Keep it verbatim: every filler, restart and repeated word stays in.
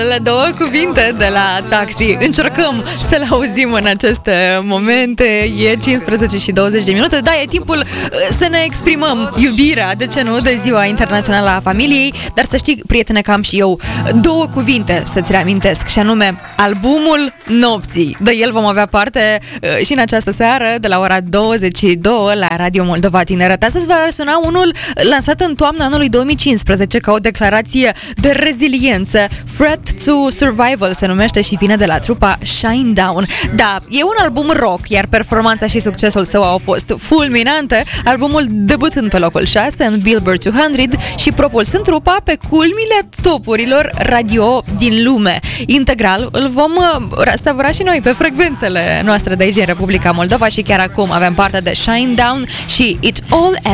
La două cuvinte de la Taxi. Încercăm să-l auzim în aceste momente. E cincisprezece și douăzeci de minute. Da, e timpul să ne exprimăm iubirea, de ce nu, de Ziua Internațională a Familiei. Dar să știi, prietene, că am și eu două cuvinte să-ți reamintesc, și anume albumul nopții. De el vom avea parte și în această seară de la ora douăzeci și două la Radio Moldova Tineret. Astăzi va răsuna unul lansat în toamna anului două mii cincisprezece ca o declarație de reziliență. Threat to Survival se numește și vine de la trupa Shinedown. Da, e un album rock, iar performanța și succesul său au fost fulminante, albumul debutând pe locul șase în Billboard două sute și propulsând trupa pe culmile topurilor radio din lume. Integral îl vom savura și noi pe frecvențele noastre de aici în Republica Moldova și chiar acum avem parte de Shinedown și It All